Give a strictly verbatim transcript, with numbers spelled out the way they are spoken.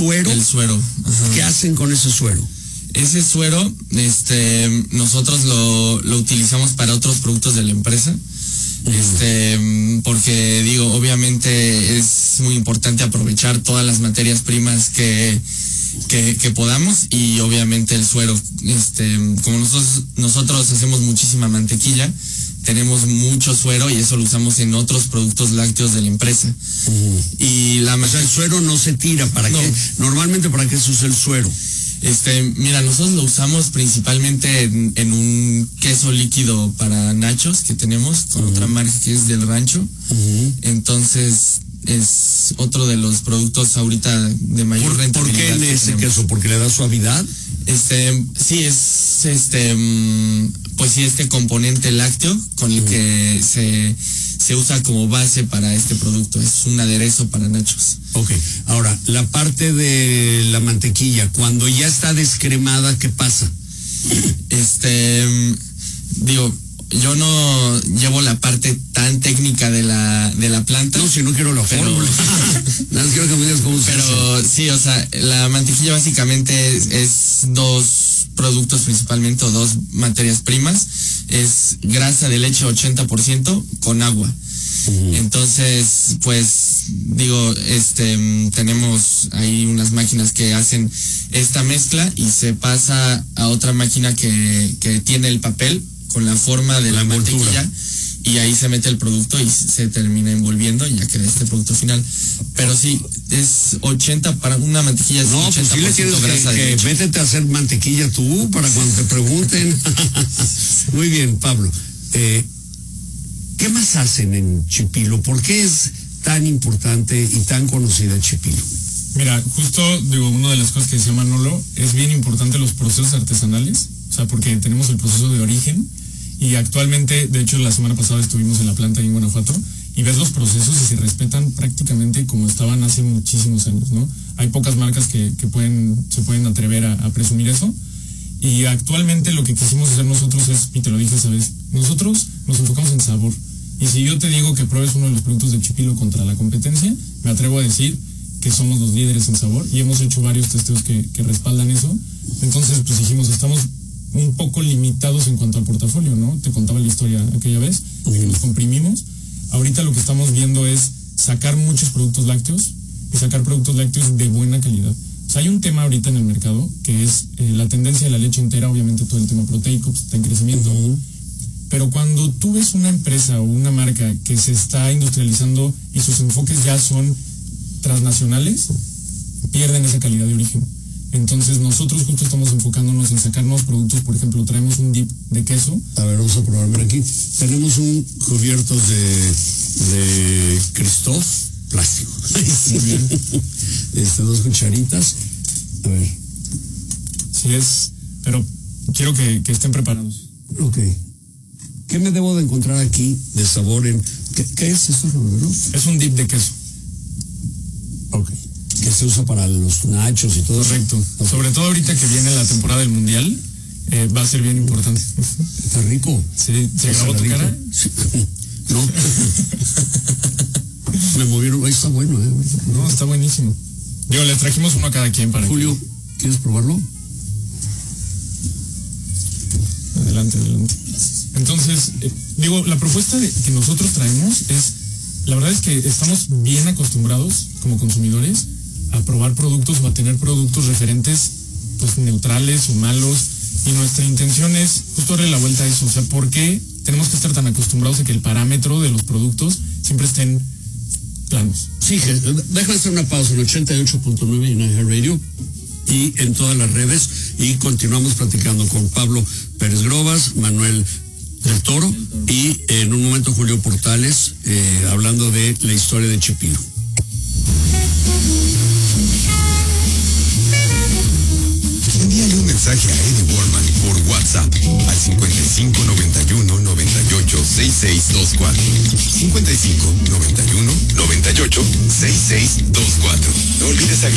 suero. El suero. Ajá. ¿Qué hacen con ese suero? Ese suero, este, nosotros lo, lo utilizamos para otros productos de la empresa. Este, porque digo, obviamente es muy importante aprovechar todas las materias primas que, que, que podamos, y obviamente el suero, este, como nosotros, nosotros hacemos muchísima mantequilla, tenemos mucho suero y eso lo usamos en otros productos lácteos de la empresa. Uh-huh. Y la o sea, el suero no se tira, ¿para no. qué? Normalmente, ¿para qué se usa el suero? Este, mira, nosotros lo usamos principalmente en, en un queso líquido para nachos que tenemos con uh-huh. otra marca que es del Rancho. Uh-huh. Entonces, es otro de los productos ahorita de mayor ¿Por, rentabilidad. ¿Por qué en ese tenemos. queso? ¿Porque le da suavidad? Este, sí, es este, pues sí, este componente lácteo con el uh-huh. que se, se usa como base para este producto. Es un aderezo para nachos. Ok, ahora, la parte de la mantequilla, cuando ya está descremada, ¿qué pasa? Este, digo, yo no llevo la parte tan técnica de la de la planta. No, si no quiero la pero, fórmula. Nada, quiero que me digas cómo se Pero hace. sí, o sea, la mantequilla básicamente es, es dos productos principalmente, o dos materias primas. Es grasa de leche ochenta por ciento con agua. Uh-huh. Entonces, pues, digo, este, tenemos ahí unas máquinas que hacen esta mezcla y se pasa a otra máquina que, que tiene el papel con la forma de la, la mantequilla, y ahí se mete el producto y se termina envolviendo y ya queda este producto final. Pero sí, es ochenta para una mantequilla, es no, ochenta por ciento pues sí grasa que, de que leche. Métete a hacer mantequilla tú para cuando te pregunten. Muy bien, Pablo. Eh, ¿Qué más hacen en Chipilo? ¿Por qué es tan importante y tan conocida Chipilo? Mira, justo, digo, una de las cosas que decía Manolo, es bien importante los procesos artesanales, o sea, porque tenemos el proceso de origen, y actualmente, de hecho, la semana pasada estuvimos en la planta ahí en Guanajuato, y ves los procesos y se respetan prácticamente como estaban hace muchísimos años, ¿no? Hay pocas marcas que, que pueden, se pueden atrever a, a presumir eso, y actualmente lo que quisimos hacer nosotros es, y te lo dije esa vez, nosotros nos enfocamos en sabor. Y si yo te digo que pruebes uno de los productos de Chipilo contra la competencia, me atrevo a decir que somos los líderes en sabor, y hemos hecho varios testeos que, que respaldan eso. Entonces, pues dijimos, estamos un poco limitados en cuanto al portafolio, ¿no? Te contaba la historia aquella vez, que nos comprimimos. Ahorita lo que estamos viendo es sacar muchos productos lácteos y sacar productos lácteos de buena calidad. O sea, hay un tema ahorita en el mercado que es eh, la tendencia de la leche entera, obviamente todo el tema proteico pues, está en crecimiento. Uh-huh. Pero cuando tú ves una empresa o una marca que se está industrializando y sus enfoques ya son transnacionales, pierden esa calidad de origen. Entonces nosotros justo estamos enfocándonos en sacar nuevos productos. Por ejemplo, traemos un dip de queso. A ver, vamos a probar. Mira, aquí tenemos un cubierto de, de Christoph plástico. Muy bien. Este, dos cucharitas. A ver. Sí es, pero quiero que, que estén preparados. Ok. ¿Qué me debo de encontrar aquí de sabor en... ¿Qué, qué es esto, Romero? Es un dip de queso. Ok. Que se usa para los nachos y todo. Correcto. Okay. Sobre todo ahorita que viene la temporada del Mundial, eh, va a ser bien importante. Está rico. Sí, ¿se grabó tu cara? Sí. No. Me movieron. Ahí está bueno, ¿eh? No, está buenísimo. Digo, les trajimos uno a cada quien para Julio, que... ¿quieres probarlo? Adelante, adelante. Entonces, eh, digo, la propuesta de, que nosotros traemos es, la verdad es que estamos bien acostumbrados como consumidores a probar productos o a tener productos referentes pues neutrales o malos, y nuestra intención es justo darle la vuelta a eso. O sea, ¿por qué tenemos que estar tan acostumbrados a que el parámetro de los productos siempre estén planos? Sí, déjame hacer una pausa en ochenta y ocho punto nueve United Radio y en todas las redes, y continuamos platicando con Pablo Pérez Grobas, Manuel del Toro, y en un momento Julio Portales, eh, hablando de la historia de Chipilo. Envíale un mensaje a Eddie Borman por WhatsApp al cincuenta y cinco, noventa y uno, noventa y ocho, sesenta y seis veinticuatro. cincuenta y cinco, noventa y uno, noventa y ocho, sesenta y seis veinticuatro. No olvides agregar